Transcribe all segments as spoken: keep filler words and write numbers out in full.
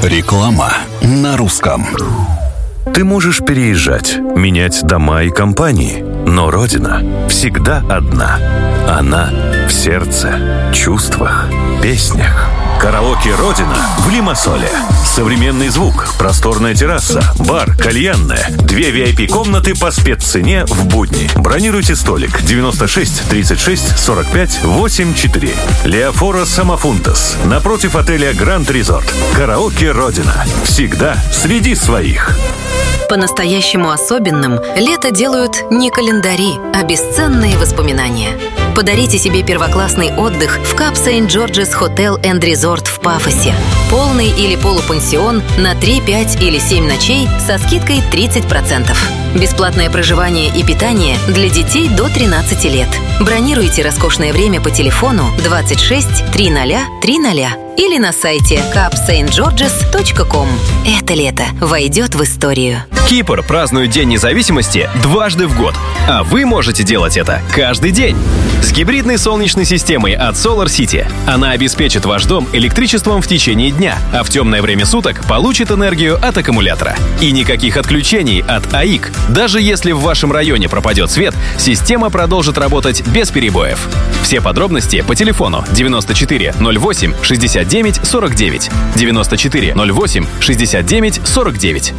Реклама на русском. Ты можешь переезжать, менять дома и компании, но Родина всегда одна. Она в сердце, чувствах, песнях. Караоке «Родина» в Лимассоле. Современный звук, просторная терраса, бар, кальянная. Две ви ай пи-комнаты по спеццене в будни. Бронируйте столик девяносто шесть тридцать шесть сорок пять восемьдесят четыре. Леофора Самофунтас. Напротив отеля Гранд Резорт. Караоке «Родина». Всегда среди своих. По-настоящему особенным лето делают не календари, а бесценные воспоминания. Подарите себе первоклассный отдых в Кап Сент-Джорджес Хотел энд Резорт в Пафосе. Полный или полупансион на три, пять или семь ночей со скидкой тридцать процентов. Бесплатное проживание и питание для детей до тринадцати лет. Бронируйте роскошное время по телефону двадцать шесть тридцать тридцать или на сайте кап сент джорджес точка ком. Это лето войдет в историю. Кипр празднует День независимости дважды в год, а вы можете делать это каждый день. С гибридной солнечной системой от Solar City. Она обеспечит ваш дом электричеством в течение дня, а в темное время суток получит энергию от аккумулятора. И никаких отключений от АИК. Даже если в вашем районе пропадет свет, система продолжит работать без перебоев. Все подробности по телефону девяносто четыре ноль восемь шестьдесят девять сорок девять. девяносто четыре ноль восемь шестьдесят девять сорок девять.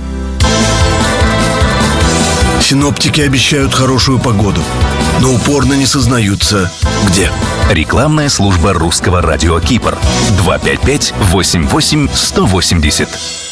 Синоптики обещают хорошую погоду, но упорно не сознаются, где. Рекламная служба русского радио Кипр. два пять пять восемь восемь сто восемьдесят.